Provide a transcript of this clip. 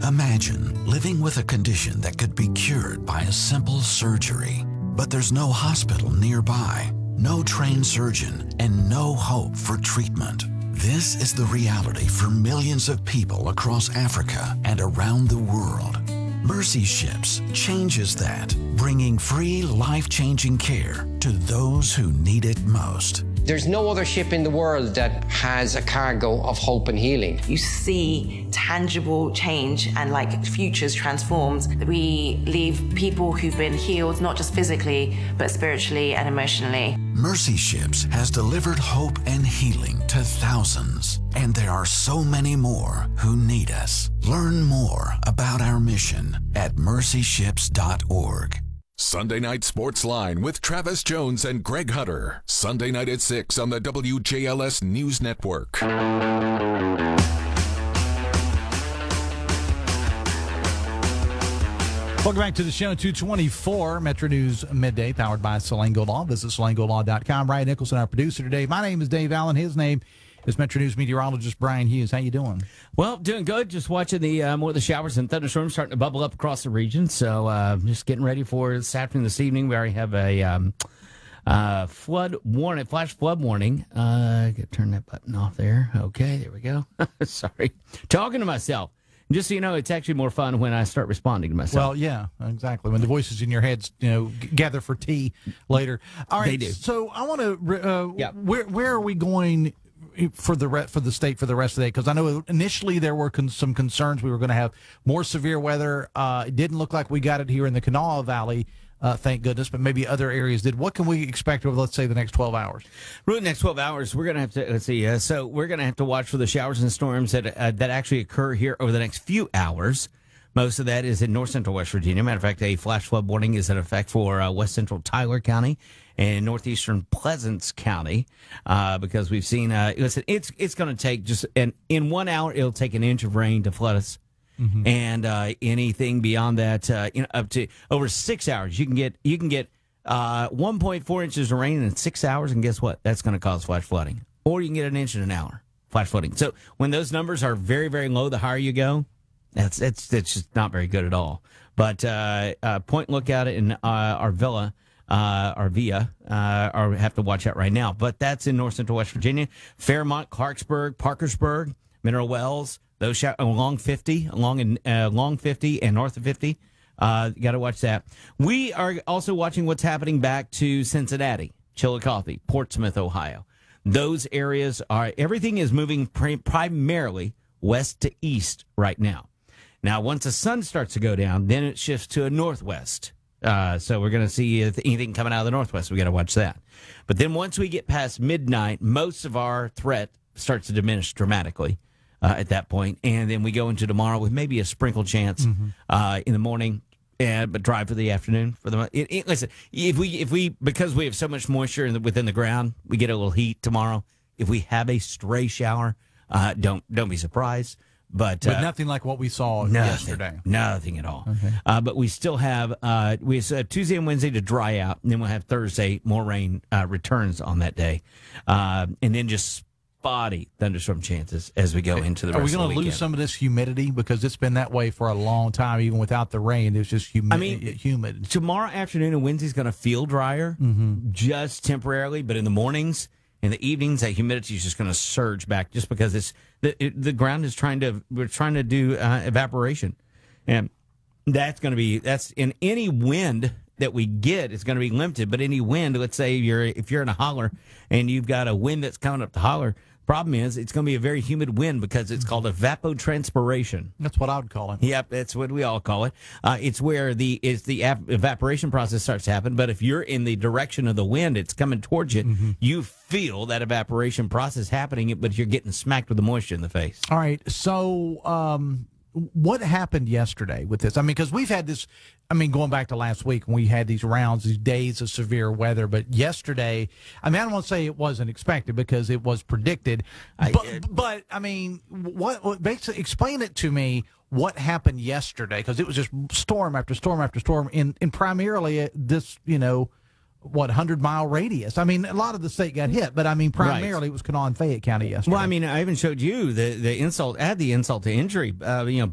Imagine living with a condition that could be cured by a simple surgery, but there's no hospital nearby, no trained surgeon, and no hope for treatment. This is the reality for millions of people across Africa and around the world. Mercy Ships changes that, bringing free, life-changing care to those who need it most. There's no other ship in the world that has a cargo of hope and healing. You see tangible change and like futures transformed. We leave people who've been healed, not just physically, but spiritually and emotionally. Mercy Ships has delivered hope and healing to thousands, and there are so many more who need us. Learn more about our mission at mercyships.org. Sunday Night Sports Line with Travis Jones and Greg Hutter. Sunday night at 6 on the WJLS News Network. Welcome back to the show, 224 Metro News Midday, powered by Selango Law. Visit SelangoLaw.com. Ryan Nicholson, our producer today. My name is Dave Allen. His name is Metro News meteorologist Brian Hughes. How you doing? Well, doing good. Just watching the more of the showers and thunderstorms starting to bubble up across the region. So just getting ready for this afternoon, this evening. We already have a flood warning, flash flood warning. Turn that button off there. Okay, there we go. Sorry, talking to myself. Just so you know, it's actually more fun when I start responding to myself. Well, yeah, exactly. When the voices in your head, gather for tea later. All right. They do. So I want to. Where are we going for the state for the rest of the day? Because I know initially there were some concerns we were going to have more severe weather. It didn't look like we got it here in the Kanawha Valley. Thank goodness, but maybe other areas did. What can we expect over, let's say, the next 12 hours? Really, the next 12 hours, we're going to have to, let's see, so we're going to have to watch for the showers and storms that actually occur here over the next few hours. Most of that is in north central West Virginia. Matter of fact, a flash flood warning is in effect for west central Tyler County and northeastern Pleasants County because we've seen, listen, it's going to take just, in 1 hour, it'll take an inch of rain to flood us. Mm-hmm. And anything beyond that, up to over 6 hours, you can get 1.4 inches of rain in 6 hours, and guess what? That's going to cause flash flooding. Or you can get an inch in an hour, flash flooding. So when those numbers are very, very low, the higher you go, that's just not very good at all. But Point Lookout in Arvilla, have to watch out right now. But that's in north central West Virginia, Fairmont, Clarksburg, Parkersburg, Mineral Wells. Those along 50 and north of 50. Got to watch that. We are also watching what's happening back to Cincinnati, Chillicothe, Portsmouth, Ohio. Those areas everything is moving primarily west to east right now. Now, once the sun starts to go down, then it shifts to a northwest. So we're going to see if anything coming out of the northwest. We got to watch that. But then once we get past midnight, most of our threat starts to diminish dramatically. At that point, and then we go into tomorrow with maybe a sprinkle chance in the morning, but dry for the afternoon. Listen, if we because we have so much moisture within the ground, we get a little heat tomorrow. If we have a stray shower, don't be surprised. But nothing like what we saw yesterday. Nothing at all. Okay. But we still have Tuesday and Wednesday to dry out, and then we'll have Thursday more rain returns on that day, and then just spotty thunderstorm chances as we go into the rest of the weekend. Are we going to lose some of this humidity? Because it's been that way for a long time, even without the rain. It's just humid. Tomorrow afternoon and Wednesday's going to feel drier, just temporarily, but in the mornings, in the evenings, that humidity is just going to surge back just because the ground is we're trying to do evaporation. And that's in any wind that we get is going to be limited, but any wind, let's say if you're in a holler and you've got a wind that's coming up the holler, problem is it's going to be a very humid wind because it's called evapotranspiration. That's what I would call it. Yep, that's what we all call it. It's where the evaporation process starts to happen, but if you're in the direction of the wind, it's coming towards you, you feel that evaporation process happening, but you're getting smacked with the moisture in the face. All right, so what happened yesterday with this? I mean, because we've had this, going back to last week when we had these rounds, these days of severe weather. But yesterday, I don't want to say it wasn't expected because it was predicted. But what basically explain it to me what happened yesterday? Because it was just storm after storm after storm in primarily this, 100-mile radius. A lot of the state got hit, but primarily it was Kanawha and Fayette County yesterday. Well, I even showed you the insult. Add the insult to injury.